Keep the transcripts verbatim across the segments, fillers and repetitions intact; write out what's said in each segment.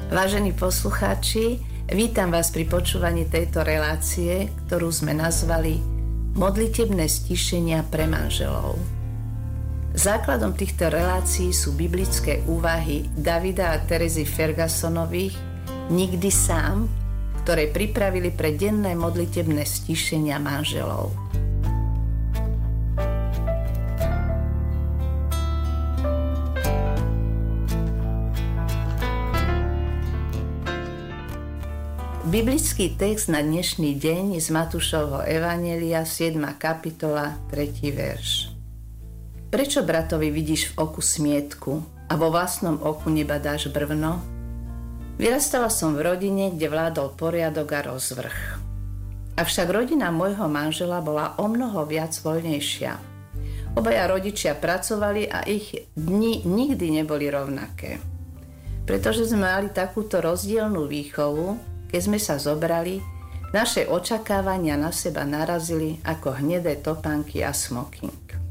Vážení poslucháči, vítam vás pri počúvaní tejto relácie, ktorú sme nazvali Modlitebné stíšenia pre manželov. Základom týchto relácií sú biblické úvahy Davida a Terezy Fergusonových Nikdy sám, ktoré pripravili pre denné modlitebné stíšenia manželov. Biblický text na dnešný deň z Matúšovho evanjelia, siedma kapitola, tretí verš. Prečo bratovi vidíš v oku smietku a vo vlastnom oku nebadáš brvno? Vyrastala som v rodine, kde vládol poriadok a rozvrh. Avšak rodina môjho manžela bola omnoho viac voľnejšia. Obaja rodičia pracovali a ich dni nikdy neboli rovnaké. Pretože sme mali takúto rozdielnú výchovu, keď sme sa zobrali, naše očakávania na seba narazili ako hnedé topánky a smoking.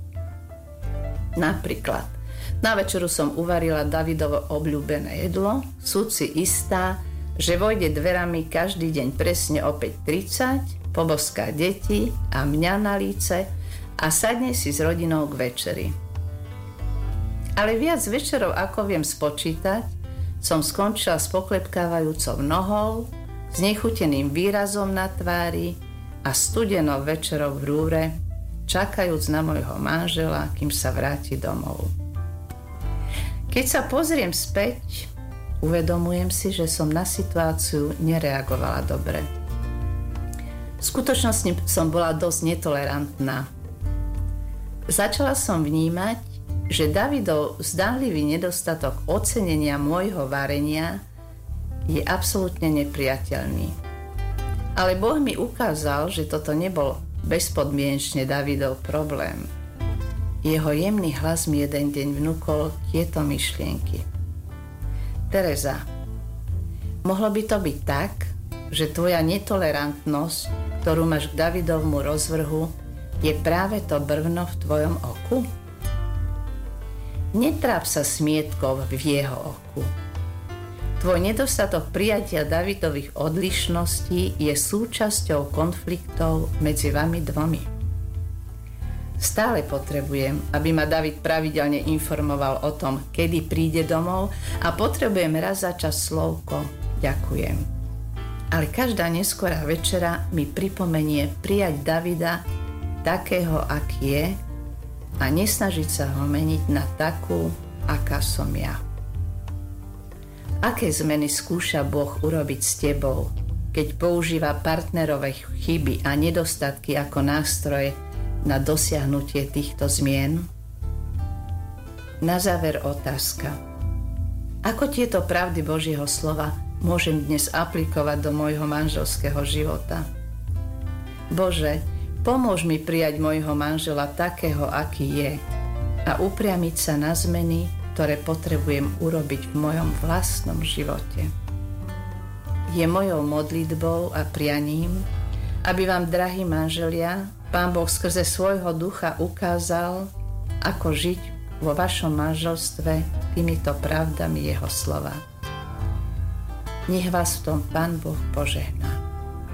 Napríklad, na večeru som uvarila Davidovo obľúbené jedlo, súd si istá, že vojde dverami každý deň presne o päť tridsať, poboská deti a mňa na líce a sadne si s rodinou k večeri. Ale viac večerov, ako viem spočítať, som skončila s poklepkávajúcou nohou, s nechuteným výrazom na tvári a studenou večerou v rúre, čakajúc na môjho manžela, kým sa vráti domov. Keď sa pozriem späť, uvedomujem si, že som na situáciu nereagovala dobre. V skutočnosti som bola dosť netolerantná. Začala som vnímať, že Davidov zdánlivý nedostatok ocenenia môjho varenia je absolútne nepriateľný. Ale Boh mi ukázal, že toto nebol bezpodmienečne Davidov problém. Jeho jemný hlas mi jeden deň vnúkol tieto myšlienky. Tereza, mohlo by to byť tak, že tvoja netolerantnosť, ktorú máš k Davidovmu rozvrhu, je práve to brvno v tvojom oku? Netráp sa smietkou v jeho oku. Tvoj nedostatok prijatia Davidových odlišností je súčasťou konfliktov medzi vami dvomi. Stále potrebujem, aby ma David pravidelne informoval o tom, kedy príde domov a potrebujem raz za čas slovko ďakujem. Ale každá neskorá večera mi pripomenie prijať Davida takého, aký je a nesnažiť sa ho meniť na takú, aká som ja. Aké zmeny skúša Boh urobiť s tebou, keď používa partnerové chyby a nedostatky ako nástroje na dosiahnutie týchto zmien? Na záver otázka. Ako tieto pravdy Božieho slova môžem dnes aplikovať do môjho manželského života? Bože, pomôž mi prijať môjho manžela takého, aký je a upriamiť sa na zmeny, ktoré potrebujem urobiť v mojom vlastnom živote. Je mojou modlitbou a prianím, aby vám, drahí manželia, Pán Boh skrze svojho ducha ukázal, ako žiť vo vašom manželstve týmito pravdami jeho slova. Nech vás v tom Pán Boh požehná.